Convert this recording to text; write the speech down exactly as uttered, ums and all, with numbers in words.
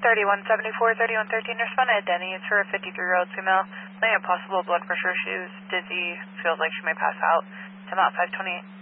thirty-one seventy-four, thirty-one thirteen, responded. Denny is for a fifty-three-year-old female. Laying a possible blood pressure. She was dizzy. Feels like she may pass out. Time out five twenty-eight.